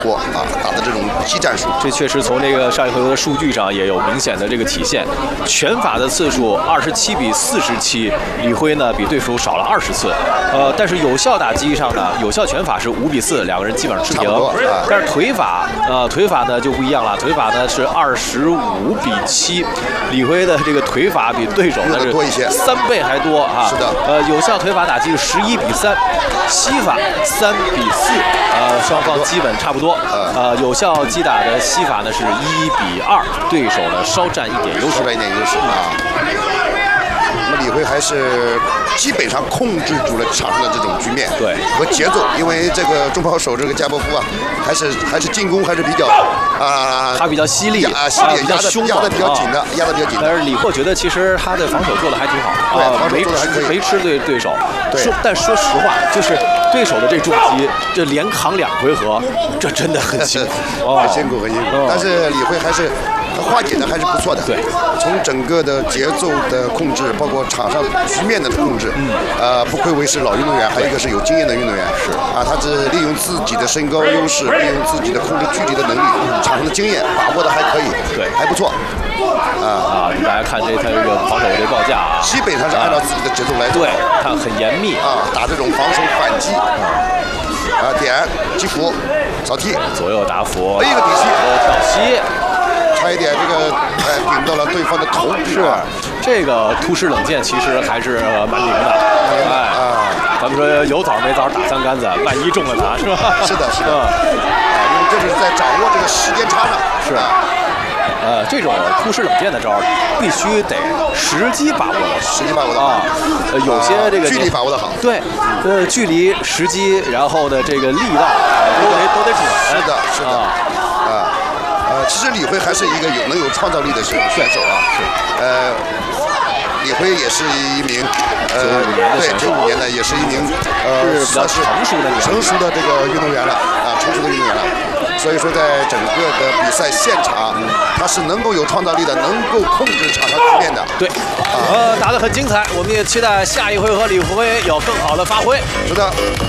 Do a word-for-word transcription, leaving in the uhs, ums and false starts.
过啊，打的这种技战术， 这确实从这个上一回合的数据上也有明显的这个体现。拳法的次数二十七比四十七，李辉呢比对手少了二十次。呃，但是有效打击上呢，有效拳法是五比四，两个人基本上持平。啊、但是腿法，呃，腿法呢就不一样了，腿法呢是二十五比七，李辉的这个腿法比对手呢是多一些， 三倍还多啊。 是的。 呃，有效腿法打击是十一比三，膝法三比四，呃，双方基本差不多。呃，有效击打的膝法呢是一比二，对手呢稍占一点优势， 占一点优势啊。那么李辉还是基本上控制住了场上的这种局面， 对和节奏，因为这个中抛手这个加波夫啊，还是还是进攻还是比较啊， 他比较犀利啊，犀利， 比较凶， 压的比较紧的，压的比较紧的。 但是李霍觉得其实他的防守做的还挺好， 对， 啊， 防守做的还可以， 没吃对对手。 对， 说但说实话，就是对手的这重击，这连扛两回合，这真的很辛苦， 很辛苦，很辛苦。但是李辉还是化解的还是不错的。 对， 从整个的节奏的控制，包括场上局面的控制，嗯，呃，不愧为是老运动员，还有一个是有经验的运动员。是啊，他是利用自己的身高优势，利用自己的控制距离的能力，场上的经验把握的还可以， 对， 还不错。啊啊！大家看这他这个防守这报价啊， 基本上是按照自己的节奏来做。 对，看很严密啊，打这种防守反击。啊，点击服，扫踢， 左右打服， 一个底膝， 跳膝。 差一点，这个哎顶到了对方的头部。 是，这个突施冷箭其实还是蛮灵的。哎啊，咱们说有枣没枣打三竿子，万一中了他是吧？ 是的，是的。啊，因为这是在掌握这个时间差上。 是啊。呃，这种突施冷箭的招儿必须得时机把握的， 时机把握的啊。 呃，有些这个距离把握的好。 对，呃，距离、时机，然后呢，这个力道都得都得准。 是的，是的。啊。呃，其实李辉还是一个有能有创造力的选选手啊。是。呃，李辉也是一名呃，对，九五年的也是一名呃， 算是成熟的成熟的这个运动员了啊，成熟的运动员了。所以说，在整个的比赛现场，他是能够有创造力的，能够控制场上局面的。 对，呃，打得很精彩，我们也期待下一回合李辉有更好的发挥。 是的。